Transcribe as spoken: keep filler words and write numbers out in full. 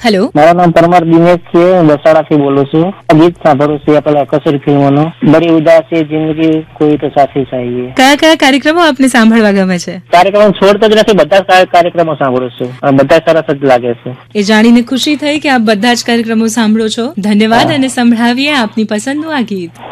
Hello, મારું નામ પરમાર દિનેશ છે, બસાડા થી બોલું છું. ગીત સાંભળું છું પેલા કસૂર ફિલ્મોનું, બડી ઉદાસી જિંદગી કોઈ તો સાથી ચાહીએ. કયા કયા કાર્યક્રમો આપને સાંભળવા ગમે છે? કાર્યક્રમ છોડતો જ નથી, બધા જ કાર્યક્રમો સાંભળું છું, બધા સરસ જ લાગે છે. એ જાણીને ખુશી થઈ કે આપ બધા જ કાર્યક્રમો સાંભળો છો. ધન્યવાદ અને સંભળાવીએ આપની પસંદનું આ ગીત.